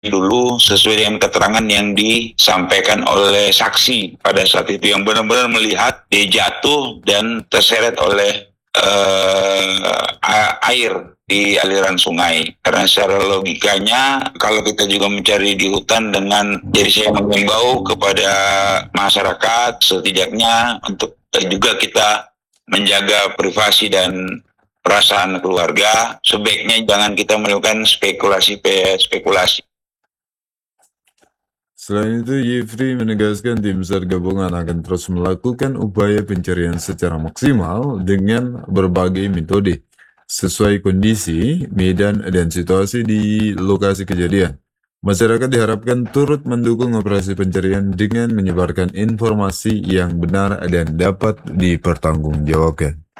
dulu sesuai dengan keterangan yang disampaikan oleh saksi pada saat itu yang benar-benar melihat dia jatuh dan terseret oleh air di aliran sungai. Karena secara logikanya kalau kita juga mencari di hutan dengan, jadi saya mengimbau kepada masyarakat setidaknya untuk juga kita menjaga privasi dan perasaan keluarga, sebaiknya jangan kita melakukan spekulasi. Selain itu, Yifri menegaskan tim SAR gabungan akan terus melakukan upaya pencarian secara maksimal dengan berbagai metode, sesuai kondisi, medan, dan situasi di lokasi kejadian. Masyarakat diharapkan turut mendukung operasi pencarian dengan menyebarkan informasi yang benar dan dapat dipertanggungjawabkan.